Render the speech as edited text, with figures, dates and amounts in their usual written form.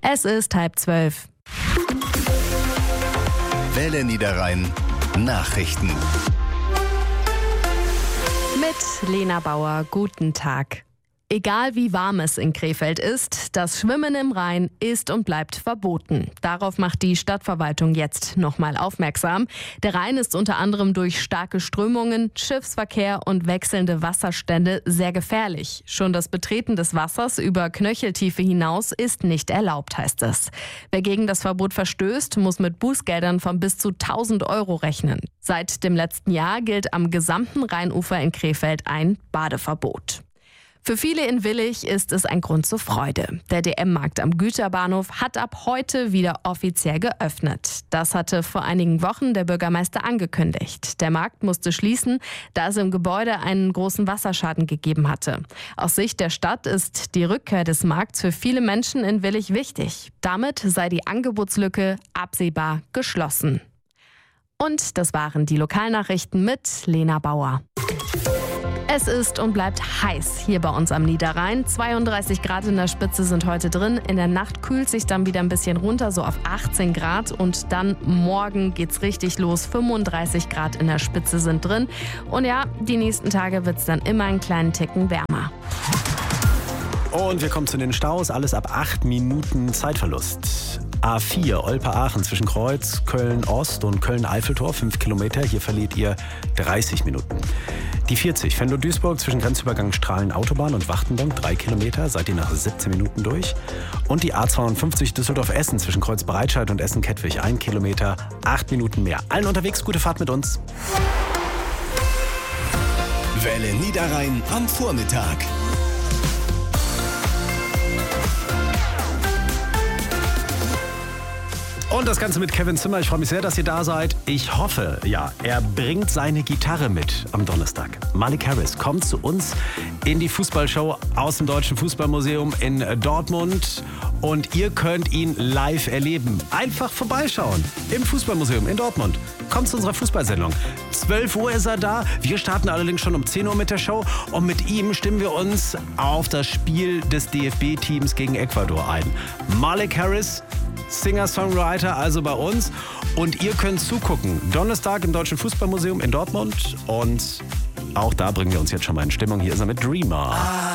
Es ist 11:30. Welle Niederrhein Nachrichten. Mit Lena Bauer, guten Tag. Egal wie warm es in Krefeld ist, das Schwimmen im Rhein ist und bleibt verboten. Darauf macht die Stadtverwaltung jetzt nochmal aufmerksam. Der Rhein ist unter anderem durch starke Strömungen, Schiffsverkehr und wechselnde Wasserstände sehr gefährlich. Schon das Betreten des Wassers über Knöcheltiefe hinaus ist nicht erlaubt, heißt es. Wer gegen das Verbot verstößt, muss mit Bußgeldern von bis zu 1.000 Euro rechnen. Seit dem letzten Jahr gilt am gesamten Rheinufer in Krefeld ein Badeverbot. Für viele in Willich ist es ein Grund zur Freude. Der DM-Markt am Güterbahnhof hat ab heute wieder offiziell geöffnet. Das hatte vor einigen Wochen der Bürgermeister angekündigt. Der Markt musste schließen, da es im Gebäude einen großen Wasserschaden gegeben hatte. Aus Sicht der Stadt ist die Rückkehr des Markts für viele Menschen in Willich wichtig. Damit sei die Angebotslücke absehbar geschlossen. Und das waren die Lokalnachrichten mit Lena Bauer. Es ist und bleibt heiß hier bei uns am Niederrhein. 32 Grad in der Spitze sind heute drin. In der Nacht kühlt sich dann wieder ein bisschen runter, so auf 18 Grad. Und dann morgen geht's richtig los. 35 Grad in der Spitze sind drin. Und ja, die nächsten Tage wird's dann immer einen kleinen Ticken wärmer. Und wir kommen zu den Staus. Alles ab 8 Minuten Zeitverlust. A4 Olpe-Aachen zwischen Kreuz, Köln-Ost und Köln-Eiffeltor, 5 Kilometer. Hier verliert ihr 30 Minuten. Die 40 Venlo-Duisburg zwischen Grenzübergang Strahlen-Autobahn und Wachtendonk, 3 Kilometer. Seid ihr nach 17 Minuten durch. Und die A52 Düsseldorf-Essen zwischen Kreuz-Breitscheid und Essen-Kettwig, 1 Kilometer, 8 Minuten mehr. Allen unterwegs, gute Fahrt mit uns. Welle Niederrhein am Vormittag. Und das Ganze mit Kevin Zimmer. Ich freue mich sehr, dass ihr da seid. Ich hoffe, ja, er bringt seine Gitarre mit am Donnerstag. Malik Harris kommt zu uns in die Fußballshow aus dem Deutschen Fußballmuseum in Dortmund. Und ihr könnt ihn live erleben. Einfach vorbeischauen im Fußballmuseum in Dortmund. Kommt zu unserer Fußballsendung. 12 Uhr ist er da. Wir starten allerdings schon um 10 Uhr mit der Show. Und mit ihm stimmen wir uns auf das Spiel des DFB-Teams gegen Ecuador ein. Malik Harris, Singer-Songwriter, also bei uns. Und ihr könnt zugucken. Donnerstag im Deutschen Fußballmuseum in Dortmund. Und auch da bringen wir uns jetzt schon mal in Stimmung. Hier ist er mit Dreamer.